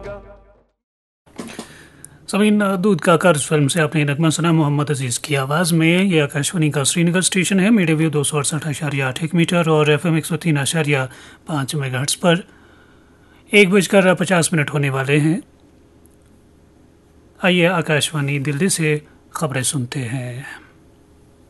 समीन दूध का कर्ज फिल्म से आपने नगमा सुना मोहम्मद अजीज़ की आवाज़ में। ये आकाशवाणी का श्रीनगर स्टेशन है। मीडिया वेव 268.8 मीटर और FM 103.5 मेगाहर्ट्ज़ पर 1:50 होने वाले हैं। आइए आकाशवाणी दिल्ली से खबरें सुनते हैं।